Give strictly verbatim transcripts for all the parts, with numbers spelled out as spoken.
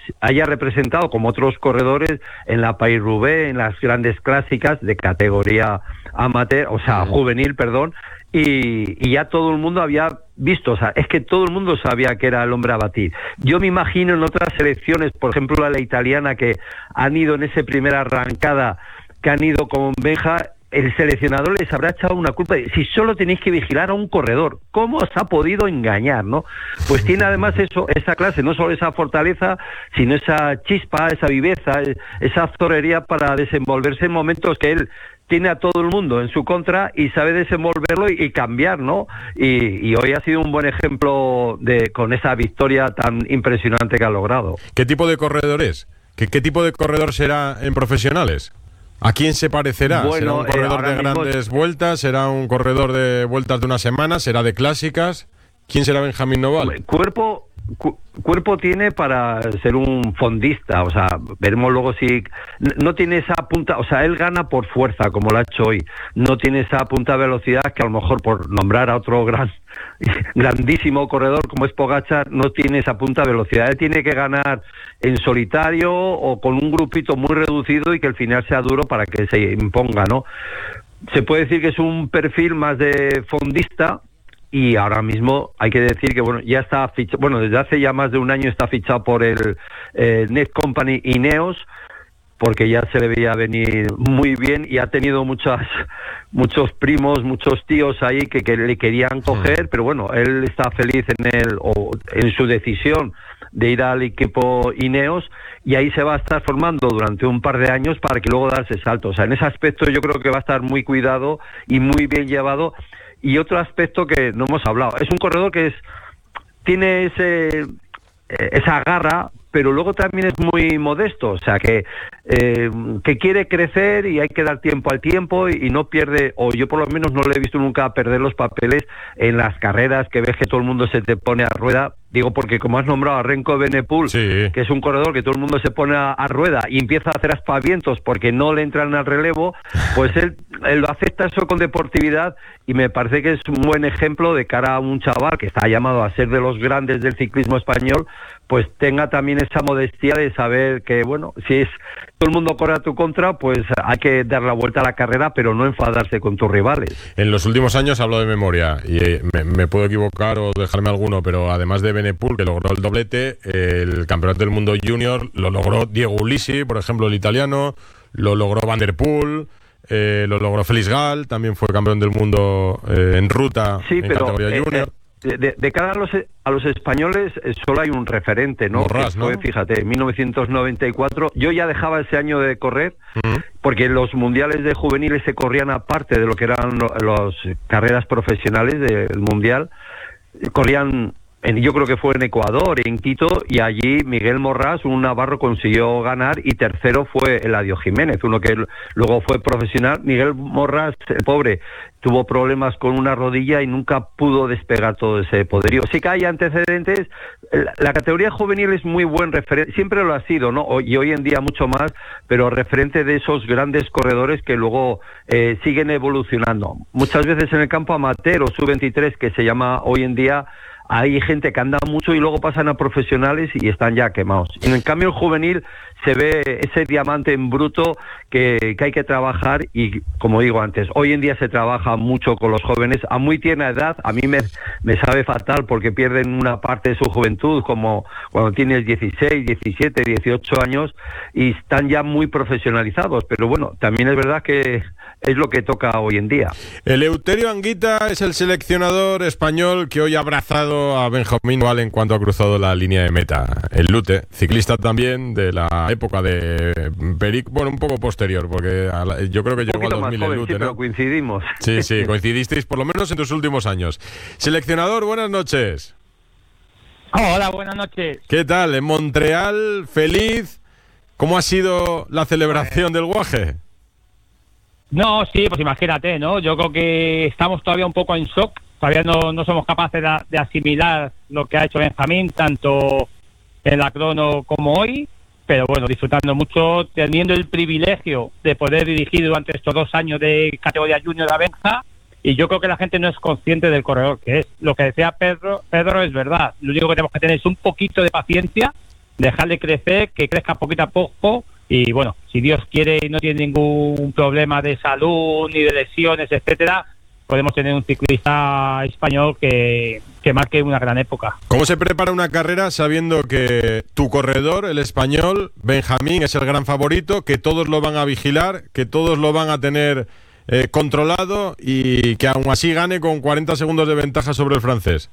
haya representado como otros corredores en la Paris-Roubaix, en las grandes clásicas de categoría amateur, o sea, uh-huh. juvenil, perdón, y, y ya todo el mundo había visto, o sea, es que todo el mundo sabía que era el hombre a batir. Yo me imagino en otras selecciones, por ejemplo la italiana, que han ido en esa primera arrancada, que han ido con Benja, el seleccionador les habrá echado una culpa de, si solo tenéis que vigilar a un corredor, ¿cómo os ha podido engañar, no? Pues tiene además eso, esa clase, no solo esa fortaleza, sino esa chispa, esa viveza, esa zorería para desenvolverse en momentos que él tiene a todo el mundo en su contra y sabe desenvolverlo y, y cambiar, ¿no? Y, y hoy ha sido un buen ejemplo de con esa victoria tan impresionante que ha logrado. ¿Qué tipo de corredor es? ¿Qué, qué tipo de corredor será en profesionales? ¿A quién se parecerá? Bueno, ¿Será un corredor eh, de grandes mismo... vueltas? ¿Será un corredor de vueltas de una semana? ¿Será de clásicas? ¿Quién será Benjamín Noval? Cuerpo, cu- cuerpo tiene para ser un fondista, o sea, veremos luego si... No tiene esa punta, o sea, él gana por fuerza, como lo ha hecho hoy. No tiene esa punta de velocidad que a lo mejor, por nombrar a otro gran, grandísimo corredor como es Pogačar, no tiene esa punta de velocidad. Él tiene que ganar en solitario o con un grupito muy reducido y que el final sea duro para que se imponga, ¿no? Se puede decir que es un perfil más de fondista y ahora mismo hay que decir que bueno ya está fichado, bueno desde hace ya más de un año está fichado por el eh, Net Company Ineos, porque ya se le veía venir muy bien y ha tenido muchas muchos primos, muchos tíos ahí que, que le querían coger, pero bueno, él está feliz en el o en su decisión de ir al equipo Ineos y ahí se va a estar formando durante un par de años para que luego darse salto. O sea, en ese aspecto yo creo que va a estar muy cuidado y muy bien llevado. Y otro aspecto que no hemos hablado, es un corredor que es tiene ese esa garra, pero luego también es muy modesto, o sea que eh, que quiere crecer y hay que dar tiempo al tiempo y, y no pierde, o yo por lo menos no le he visto nunca perder los papeles en las carreras que ves que todo el mundo se te pone a rueda. Digo porque como has nombrado a Remco Evenepoel, sí, que es un corredor que todo el mundo se pone a, a rueda y empieza a hacer aspavientos porque no le entran al relevo, pues él, él lo acepta eso con deportividad y me parece que es un buen ejemplo de cara a un chaval que está llamado a ser de los grandes del ciclismo español, pues tenga también esa modestia de saber que, bueno, si es todo el mundo corre a tu contra, pues hay que dar la vuelta a la carrera, pero no enfadarse con tus rivales. En los últimos años hablo de memoria y eh, me, me puedo equivocar o dejarme alguno, pero además de Evenepoel, que logró el doblete, eh, el campeonato del mundo junior lo logró Diego Ulissi, por ejemplo, el italiano, lo logró Van der Poel, eh, lo logró Félix Gall, también fue campeón del mundo eh, en ruta, sí, en pero, categoría eh, junior. Eh, De, de cara a los, a los españoles eh, solo hay un referente, ¿no? Morras, que fue, ¿no? Fíjate, en mil novecientos noventa y cuatro, yo ya dejaba ese año de correr, uh-huh. porque los mundiales de juveniles se corrían aparte de lo que eran las lo, carreras profesionales del mundial, corrían, en, yo creo que fue en Ecuador, en Quito, y allí Miguel Morras, un navarro, consiguió ganar, y tercero fue Eladio Jiménez, uno que luego fue profesional. Miguel Morras, el pobre, tuvo problemas con una rodilla y nunca pudo despegar todo ese poderío. Sí que hay antecedentes, la, la categoría juvenil es muy buen referente, siempre lo ha sido, ¿no? Y hoy en día mucho más, pero referente de esos grandes corredores que luego eh, siguen evolucionando. Muchas veces en el campo amateur o sub veintitrés, que se llama hoy en día, hay gente que anda mucho y luego pasan a profesionales y están ya quemados. En el cambio, el juvenil se ve ese diamante en bruto que, que hay que trabajar y, como digo antes, hoy en día se trabaja mucho con los jóvenes a muy tierna edad. A mí me, me sabe fatal porque pierden una parte de su juventud, como cuando tienes dieciséis, diecisiete, dieciocho años y están ya muy profesionalizados. Pero bueno, también es verdad que es lo que toca hoy en día. Eleuterio Anguita es el seleccionador español que hoy ha abrazado a Benjamín Noval en cuanto ha cruzado la línea de meta. El Lute, ciclista también de la época de Peric, bueno, un poco posterior, porque a la, yo creo que llegó al dos mil el Lute, sí, ¿no? Pero coincidimos. Sí, sí, coincidisteis por lo menos en tus últimos años. Seleccionador, buenas noches. Hola, buenas noches. ¿Qué tal? En Montreal, feliz. ¿Cómo ha sido la celebración del Guaje? No, sí, pues imagínate, ¿no? Yo creo que estamos todavía un poco en shock. Todavía no, no somos capaces de, de asimilar lo que ha hecho Benjamín, tanto en la crono como hoy. Pero bueno, disfrutando mucho, teniendo el privilegio de poder dirigir durante estos dos años de categoría junior a Benja. Y yo creo que la gente no es consciente del corredor que es. Lo que decía Pedro, Pedro es verdad. Lo único que tenemos que tener es un poquito de paciencia dejarle crecer, que crezca poquito a poco y bueno, si Dios quiere y no tiene ningún problema de salud ni de lesiones, etcétera, podemos tener un ciclista español que, que marque una gran época. ¿Cómo se prepara una carrera sabiendo que tu corredor, el español, Benjamín, es el gran favorito, que todos lo van a vigilar, que todos lo van a tener eh, controlado y que aún así gane con cuarenta segundos de ventaja sobre el francés?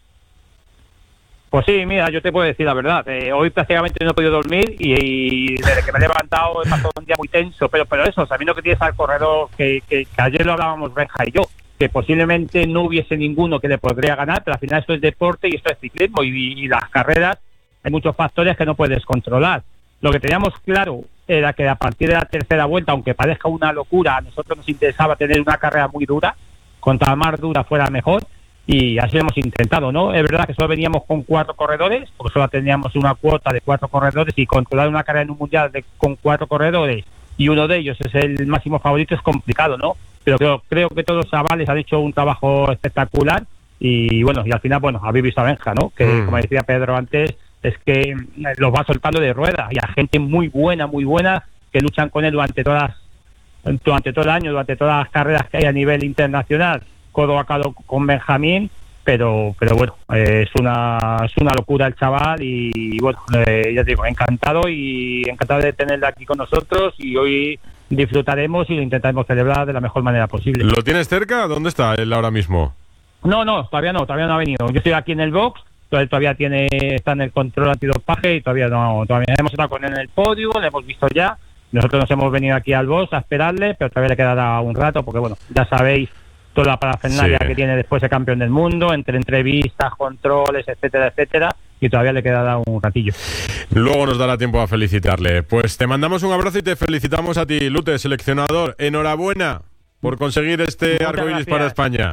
Pues sí, mira, yo te puedo decir la verdad. Eh, hoy prácticamente no he podido dormir y, y desde que me he levantado he pasado un día muy tenso. Pero pero eso, sabiendo que tienes al corredor, que, que, que ayer lo hablábamos Benja y yo, que posiblemente no hubiese ninguno que le podría ganar, pero al final esto es deporte y esto es ciclismo y, y las carreras hay muchos factores que no puedes controlar. Lo que teníamos claro era que a partir de la tercera vuelta, aunque parezca una locura, a nosotros nos interesaba tener una carrera muy dura, contra más dura fuera mejor. Y así lo hemos intentado, ¿no? Es verdad que solo veníamos con cuatro corredores, porque solo teníamos una cuota de cuatro corredores y controlar una carrera en un mundial de, con cuatro corredores y uno de ellos es el máximo favorito es complicado, ¿no? Pero creo, creo que todos los chavales han hecho un trabajo espectacular y bueno, y al final, bueno, habéis visto a Benja, ¿no? Que mm. como decía Pedro antes, es que los va soltando de ruedas y a gente muy buena, muy buena, que luchan con él durante todas durante todo el año, durante todas las carreras que hay a nivel internacional, codo a codo con Benjamín, pero pero bueno, eh, es una es una locura el chaval y, y bueno, eh, ya te digo, encantado y encantado de tenerle aquí con nosotros y hoy disfrutaremos y lo intentaremos celebrar de la mejor manera posible. ¿Lo tienes cerca? ¿Dónde está él ahora mismo? No, no, todavía no, todavía no ha venido. Yo estoy aquí en el box, pero él todavía tiene está en el control antidopaje y todavía no, todavía hemos estado con él en el podio, lo hemos visto ya. Nosotros nos hemos venido aquí al box a esperarle, pero todavía le quedará un rato porque bueno, ya sabéis toda la parafernalia sí. que tiene después de campeón del mundo, entre entrevistas, controles, etcétera, etcétera, y todavía le quedará un ratillo. Luego nos dará tiempo a felicitarle. Pues te mandamos un abrazo y te felicitamos a ti, Lute, seleccionador. Enhorabuena por conseguir este arcoíris para España.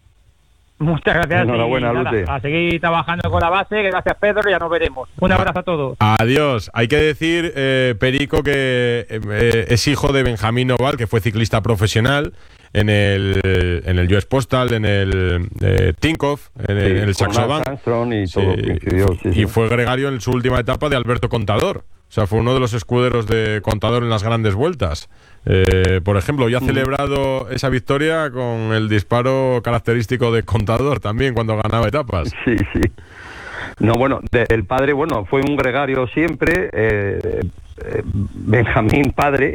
Muchas gracias. Enhorabuena, y, nada, Lute. A seguir trabajando con la base. Gracias, Pedro. Ya nos veremos. Un abrazo a todos. Adiós. Hay que decir, eh, Perico, que eh, es hijo de Benjamín Noval, que fue ciclista profesional en el en el U S Postal, en el eh, Tinkoff, en el, sí, el Saxo Bank. Y, todo sí, coincidió, sí, y sí. fue gregario en su última etapa de Alberto Contador. O sea, fue uno de los escuderos de Contador en las grandes vueltas. Eh, por ejemplo, ya ha celebrado esa victoria con el disparo característico de Contador también cuando ganaba etapas. Sí, sí. No, bueno, de, el padre, bueno, fue un gregario siempre, eh, eh, Benjamín padre,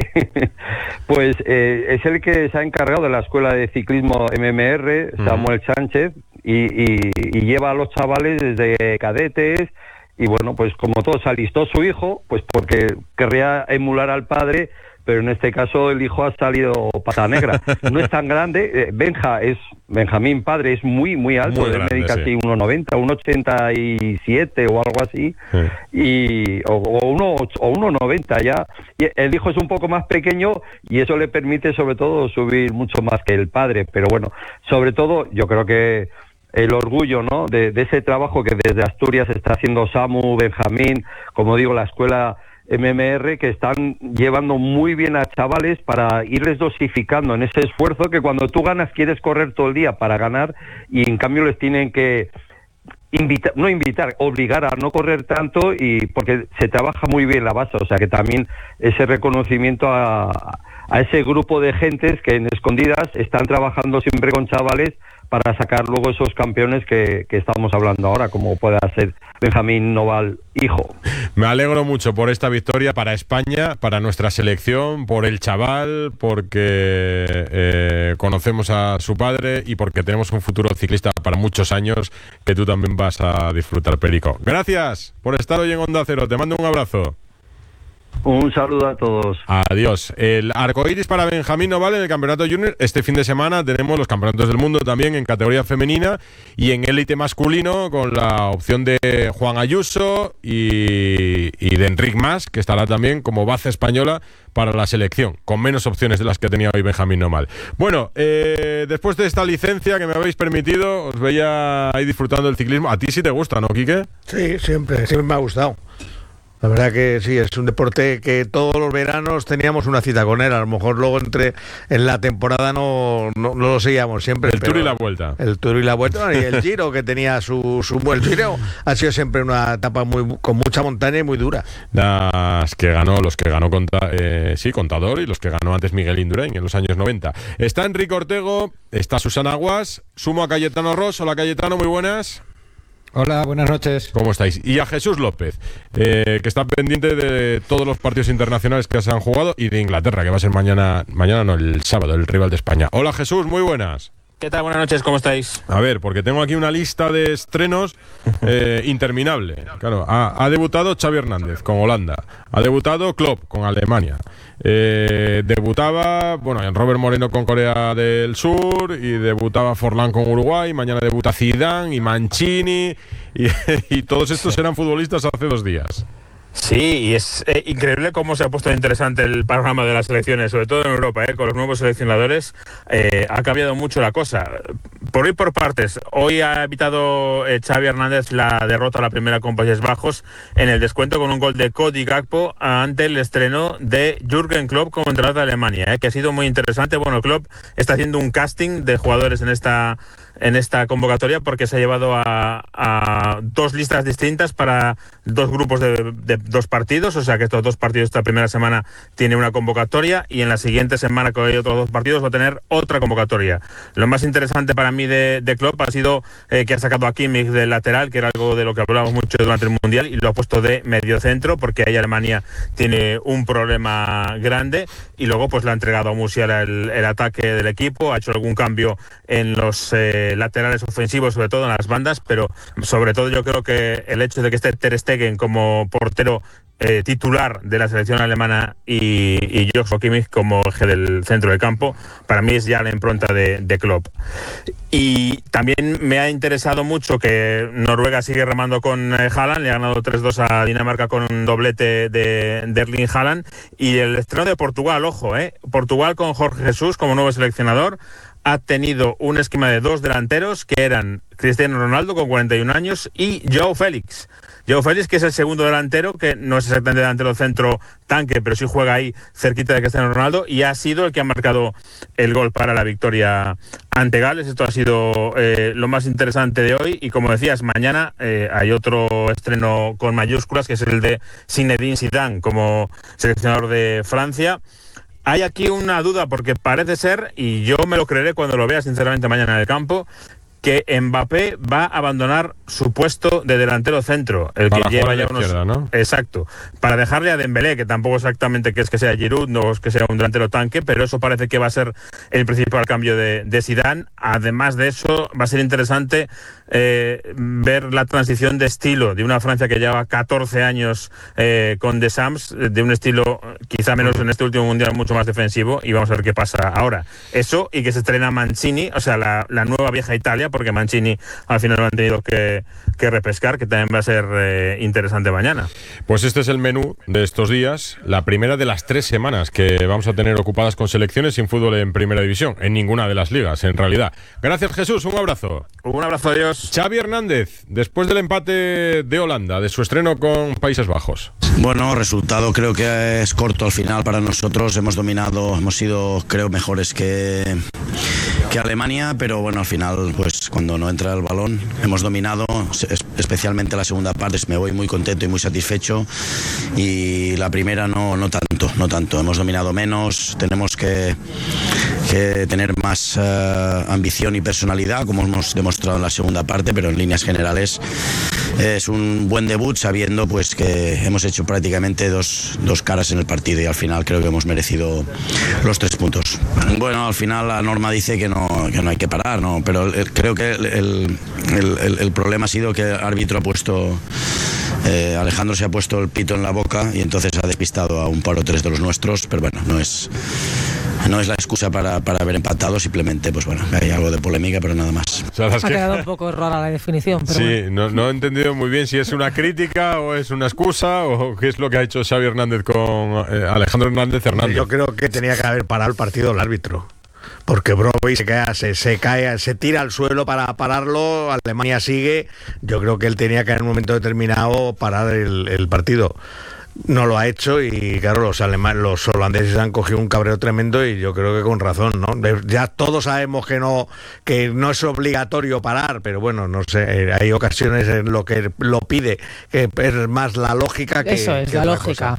pues eh, es el que se ha encargado de la escuela de ciclismo M M R, Samuel mm. Sánchez, y, y, y lleva a los chavales desde cadetes, y bueno, pues como todo, se alistó su hijo, pues porque querría emular al padre, pero en este caso el hijo ha salido pata negra. No es tan grande, eh, Benja es, Benjamín padre es muy, muy alto, muy grande, es casi sí. uno noventa, uno ochenta y siete o algo así, sí. y o, o uno o uno noventa ya. Y el hijo es un poco más pequeño y eso le permite sobre todo subir mucho más que el padre, pero bueno, sobre todo yo creo que el orgullo, ¿no?, de, de ese trabajo que desde Asturias está haciendo Samu, Benjamín, como digo, la escuela M M R, que están llevando muy bien a chavales para irles dosificando en ese esfuerzo que cuando tú ganas quieres correr todo el día para ganar y en cambio les tienen que invitar, no invitar, obligar a no correr tanto y porque se trabaja muy bien la base, o sea que también ese reconocimiento a, a ese grupo de gentes que en escondidas están trabajando siempre con chavales para sacar luego esos campeones que, que estamos hablando ahora, como pueda ser Benjamín Noval, hijo. Me alegro mucho por esta victoria para España, para nuestra selección, por el chaval, porque eh, conocemos a su padre y porque tenemos un futuro ciclista para muchos años que tú también vas a disfrutar, Perico. Gracias por estar hoy en Onda Cero. Te mando un abrazo. Un saludo a todos. Adiós. El arcoíris para Benjamín Noval en el Campeonato Junior. Este fin de semana tenemos los Campeonatos del Mundo también en categoría femenina y en élite masculino con la opción de Juan Ayuso y, y de Enric Mas, que estará también como base española para la selección, con menos opciones de las que tenía hoy Benjamín Noval. Bueno, eh, después de esta licencia que me habéis permitido, os veía ahí disfrutando del ciclismo. A ti sí te gusta, ¿no, Quique? Sí, siempre, siempre me ha gustado. La verdad que sí, es un deporte que todos los veranos teníamos una cita con él. A lo mejor luego entre en la temporada no, no, no lo seguíamos siempre. El Tour y la Vuelta. El Tour y la Vuelta y el Giro, que tenía su, su buen Giro, ha sido siempre una etapa muy con mucha montaña y muy dura. Las que ganó, los que ganó conta, eh, sí, Contador, y los que ganó antes Miguel Indurain en los años noventa. Está Enrique Ortego, está Susana Aguas, sumo a Cayetano Ross. Hola Cayetano, muy buenas. Hola, buenas noches. ¿Cómo estáis? Y a Jesús López, eh, que está pendiente de todos los partidos internacionales que se han jugado y de Inglaterra, que va a ser mañana, mañana no, el sábado, el rival de España. Hola Jesús, muy buenas. ¿Qué tal? Buenas noches, ¿cómo estáis? A ver, porque tengo aquí una lista de estrenos eh, interminable. Claro, ha, ha debutado Xavi Hernández con Holanda, ha debutado Klopp con Alemania, eh, debutaba, bueno, Robert Moreno con Corea del Sur y debutaba Forlán con Uruguay, mañana debuta Zidane y Mancini y, y todos estos eran futbolistas hace dos días. Sí, y es eh, increíble cómo se ha puesto interesante el panorama de las selecciones, sobre todo en Europa, eh, con los nuevos seleccionadores. Eh, ha cambiado mucho la cosa. Por ir por partes, hoy ha evitado eh, Xavi Hernández la derrota a la primera con Países Bajos en el descuento con un gol de Cody Gakpo ante el estreno de Jürgen Klopp como entrenador de Alemania, eh, que ha sido muy interesante. Bueno, Klopp está haciendo un casting de jugadores en esta en esta convocatoria porque se ha llevado a, a dos listas distintas para dos grupos de, de dos partidos, o sea que estos dos partidos esta primera semana tiene una convocatoria y en la siguiente semana que hay otros dos partidos va a tener otra convocatoria. Lo más interesante para mí de, de Klopp ha sido eh, que ha sacado a Kimmich del lateral, que era algo de lo que hablábamos mucho durante el Mundial, y lo ha puesto de mediocentro porque ahí Alemania tiene un problema grande, y luego pues le ha entregado a Musiala el, el ataque del equipo, ha hecho algún cambio en los eh, laterales ofensivos, sobre todo en las bandas, pero sobre todo yo creo que el hecho de que esté Ter Stegen como portero eh, titular de la selección alemana y, y Joshua Kimmich como eje del centro del campo, para mí es ya la impronta de, de Klopp. Y también me ha interesado mucho que Noruega sigue remando con eh, Haaland, le ha ganado tres dos a Dinamarca con un doblete de, de Erling Haaland, y el estreno de Portugal, ojo, eh, Portugal con Jorge Jesús como nuevo seleccionador. Ha tenido un esquema de dos delanteros que eran Cristiano Ronaldo con cuarenta y un años y Joao Félix. Joao Félix, que es el segundo delantero, que no es exactamente delantero centro tanque, pero sí juega ahí cerquita de Cristiano Ronaldo, y ha sido el que ha marcado el gol para la victoria ante Gales. Esto ha sido eh, lo más interesante de hoy, y como decías, mañana eh, hay otro estreno con mayúsculas, que es el de Zinedine Zidane como seleccionador de Francia. Hay aquí una duda porque parece ser, y yo me lo creeré cuando lo vea sinceramente mañana en el campo, que Mbappé va a abandonar su puesto de delantero centro, el para que lleva ya unos... izquierda, ¿no? Exacto, para dejarle a Dembélé, que tampoco exactamente que es que sea Giroud, no es que sea un delantero tanque, pero eso parece que va a ser el principal cambio de, de Zidane. Además de eso, va a ser interesante eh, ver la transición de estilo de una Francia que lleva catorce años eh, con Deschamps, de un estilo quizá menos en este último mundial, mucho más defensivo, y vamos a ver qué pasa ahora. Eso, y que se estrena Mancini, o sea, la, la nueva vieja Italia, porque Mancini al final lo han tenido que, que repescar, que también va a ser eh, interesante mañana. Pues este es el menú de estos días, la primera de las tres semanas que vamos a tener ocupadas con selecciones sin fútbol en primera división, en ninguna de las ligas, en realidad. Gracias, Jesús, un abrazo. Un abrazo, adiós. Xavi Hernández, después del empate de Holanda, de su estreno con Países Bajos. Bueno, resultado creo que es corto al final para nosotros. Hemos dominado, hemos sido creo mejores que, que Alemania, pero bueno, al final pues cuando no entra el balón hemos dominado, especialmente la segunda parte. Me voy muy contento y muy satisfecho, y la primera no, no tanto, no tanto. Hemos dominado menos, tenemos que, que tener más uh, ambición y personalidad, como hemos demostrado en la segunda parte, pero en líneas generales es un buen debut, sabiendo pues que hemos hecho prácticamente dos, dos caras en el partido, y al final creo que hemos merecido los tres puntos. Bueno, al final la norma dice que no, que no hay que parar, ¿no? Pero el, creo que el, el, el, el problema ha sido que el árbitro ha puesto, eh, Alejandro se ha puesto el pito en la boca, y entonces ha despistado a un par o tres de los nuestros, pero bueno, no es... No es la excusa para, para haber empatado, simplemente pues bueno, hay algo de polémica, pero nada más. O sea, ha quedado un poco rara la definición, pero sí, bueno. no, no he entendido muy bien si es una crítica o es una excusa o qué es lo que ha hecho Xavi Hernández con eh, Alejandro Hernández Hernández. Yo creo que tenía que haber parado el partido el árbitro, porque Brobbey se cae, se, se cae, se tira al suelo para pararlo, Alemania sigue, yo creo que él tenía que en un momento determinado parar el, el partido. No lo ha hecho y claro, los alemanes, los holandeses han cogido un cabreo tremendo y yo creo que con razón, ¿no? Ya todos sabemos que no que no es obligatorio parar, pero bueno, no sé, hay ocasiones en lo que lo pide, que es más la lógica que eso es que la otra lógica. cosa.